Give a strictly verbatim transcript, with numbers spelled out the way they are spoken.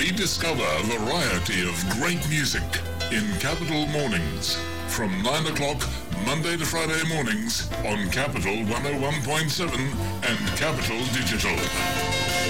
Rediscover a variety of great music in Capital Mornings from nine o'clock Monday to Friday mornings on Capital one oh one point seven and Capital Digital.